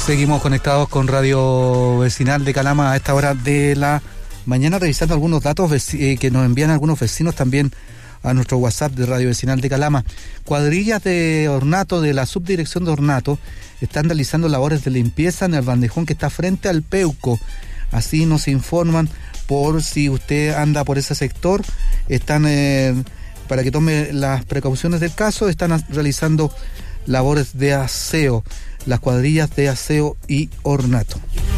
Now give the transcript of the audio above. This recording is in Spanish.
Seguimos conectados con Radio Vecinal de Calama a esta hora de la mañana, revisando algunos datos que nos envían algunos vecinos también a nuestro WhatsApp de Radio Vecinal de Calama. Cuadrillas de ornato de la subdirección de ornato están realizando labores de limpieza en el bandejón que está frente al Peuco. Así nos informan, por si usted anda por ese sector, están para que tome las precauciones del caso, están realizando labores de aseo, las cuadrillas de aseo y ornato.